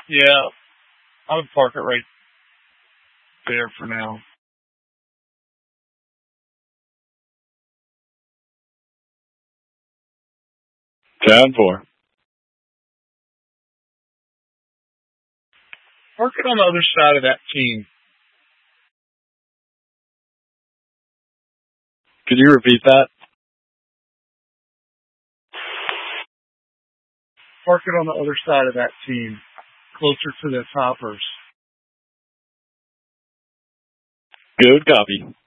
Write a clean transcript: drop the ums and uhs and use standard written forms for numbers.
Yeah, I would park it right there for now. 10-4. Park it on the other side of that team. Could you repeat that? Park it on the other side of that team, closer to the toppers. Good copy.